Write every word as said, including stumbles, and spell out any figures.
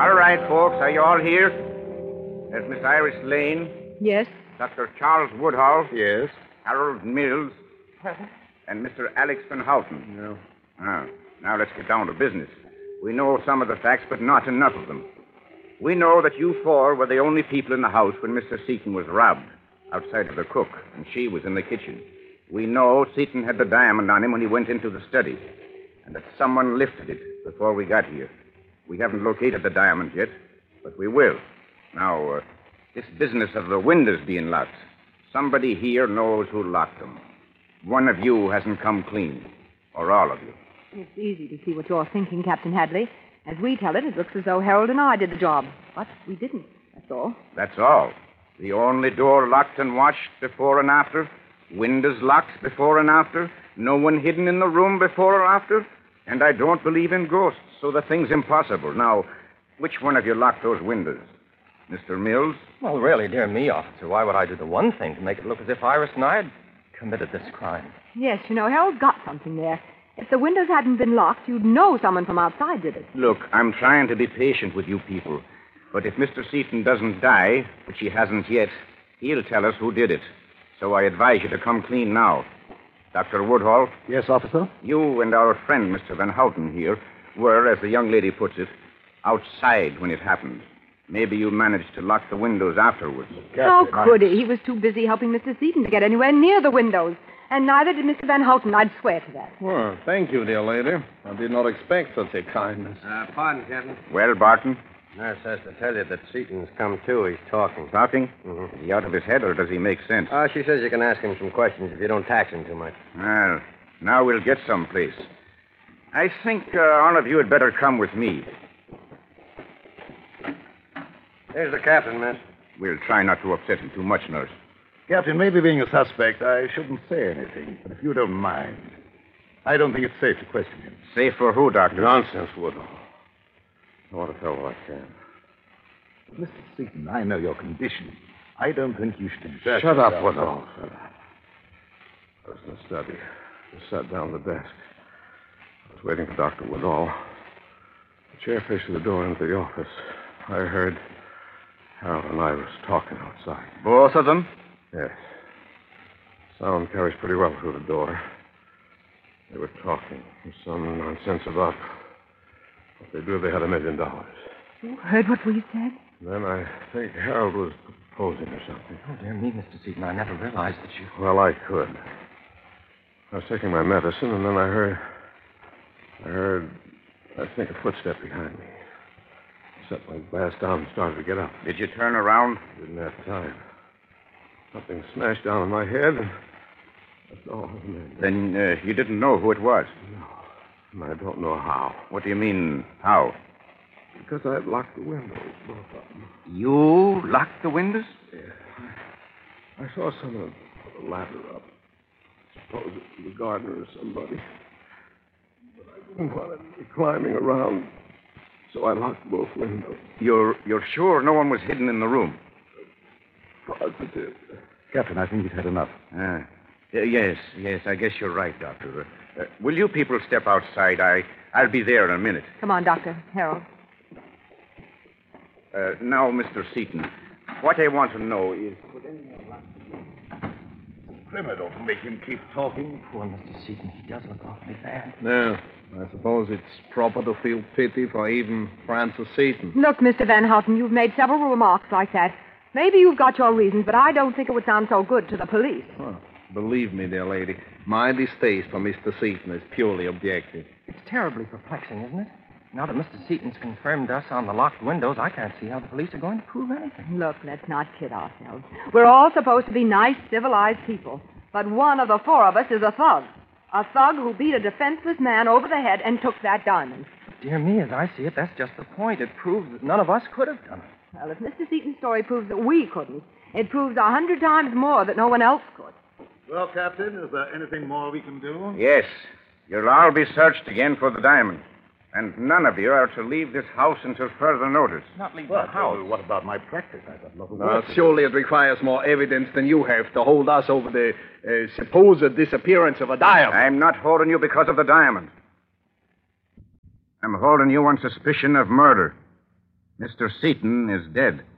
All right, folks. Are you all here? There's Miss Iris Lane. Yes. Doctor Charles Woodhull. Yes. Harold Mills. And Mister Alex Van Houten. No. Ah, now let's get down to business. We know some of the facts, but not enough of them. We know that you four were the only people in the house when Mister Seaton was robbed, outside of the cook, and she was in the kitchen. We know Seaton had the diamond on him when he went into the study, and that someone lifted it before we got here. We haven't located the diamond yet, but we will. Now, uh, this business of the windows being locked, somebody here knows who locked them. One of you hasn't come clean, or all of you. It's easy to see what you're thinking, Captain Hadley. As we tell it, it looks as though Harold and I did the job. But we didn't, that's all. That's all. The only door locked and watched before and after, windows locked before and after, no one hidden in the room before or after, and I don't believe in ghosts, so the thing's impossible. Now, which one of you locked those windows? Mister Mills? Well, really, dear me, officer, why would I do the one thing to make it look as if Iris and I had committed this crime? Yes, you know, Harold's got something there. If the windows hadn't been locked, you'd know someone from outside did it. Look, I'm trying to be patient with you people. But if Mister Seaton doesn't die, which he hasn't yet, he'll tell us who did it. So I advise you to come clean now. Doctor Woodhull? Yes, officer? You and our friend, Mister Van Houten here, were, as the young lady puts it, outside when it happened. Maybe you managed to lock the windows afterwards. How could he? He was too busy helping Mister Seaton to get anywhere near the windows. And neither did Mister Van Houten, I'd swear to that. Well, thank you, dear lady. I did not expect such a kindness. Uh, pardon, Captain. Well, Barton? Nurse has to tell you that Seaton's come to. He's talking. Talking? Mm-hmm. Is he out of his head, or does he make sense? Uh, she says you can ask him some questions if you don't tax him too much. Well, now we'll get someplace. I think uh, all of you had better come with me. There's the captain, miss. We'll try not to upset him too much, nurse. Captain, maybe being a suspect, I shouldn't say anything. But if you don't mind, I don't think it's safe to question him. Safe for who, Doctor? Nonsense, Woodhull. I want to tell what I can. Mister Seaton, I know your condition. I don't think you should exert Shut up, yourself. Woodhull. Shut up. I was in the study. Just sat down at the desk. I was waiting for Doctor Woodhull. The chair facing the door into the office. I heard Harold and Iris talking outside. Both of them? Yes. Sound carries pretty well through the door. They were talking. Some nonsense about what they do if they had a million dollars. You heard what we said? Then I think Harold was proposing or something. Oh, dear me, Mister Seaton, I never realized that you... Well, I could. I was taking my medicine, and then I heard... I heard, I think, a footstep behind me. I set my glass down and started to get up. Did you turn around? Didn't have time. Something smashed down on my head, and that's all. Then uh, you didn't know who it was? No. And I don't know how. What do you mean, how? Because I had locked the windows, both of them. You locked the windows? Yeah. I, I saw someone put a ladder up. Suppose it was the gardener or somebody. But I didn't want to be climbing around, so I locked both windows. You're you're sure no one was hidden in the room? Positive. Captain, I think you've had enough. Ah. Uh, yes, yes, I guess you're right, Doctor. Uh, uh, will you people step outside? I, I'll be there in a minute. Come on, Doctor. Harold. Uh, now, Mister Seaton, what I want to know is... Primer, don't make him keep talking. Poor Mister Seaton, he does look awfully bad. No, I suppose it's proper to feel pity for even Francis Seaton. Look, Mister Van Houten, you've made several remarks like that. Maybe you've got your reasons, but I don't think it would sound so good to the police. Well, believe me, dear lady, my distaste for Mister Seaton is purely objective. It's terribly perplexing, isn't it? Now that Mister Seaton's confirmed us on the locked windows, I can't see how the police are going to prove anything. Look, let's not kid ourselves. We're all supposed to be nice, civilized people. But one of the four of us is a thug. A thug who beat a defenseless man over the head and took that diamond. Dear me, as I see it, that's just the point. It proves that none of us could have done it. Well, if Mister Seaton's story proves that we couldn't, it proves a hundred times more that no one else could. Well, Captain, is there anything more we can do? Yes. You'll all be searched again for the diamond. And none of you are to leave this house until further notice. Not leave Well, the house. uh, what about my practice? I've got nothing Well, work to surely it requires more evidence than you have to hold us over the uh, supposed disappearance of a diamond. I'm not holding you because of the diamond. I'm holding you on suspicion of murder. Mister Seaton is dead.